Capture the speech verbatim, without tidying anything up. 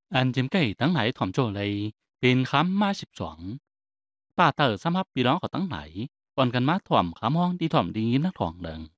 อันจิมไก่ตั้งไหนถ่อมโจเลยเป็นคำมาสิบสองป้าเตอร์สำหรับพี่น้องเขาตั้งไหนปอนกันมาถ่อมคำห้องที่ถ่อมดีนักถ่องเดิง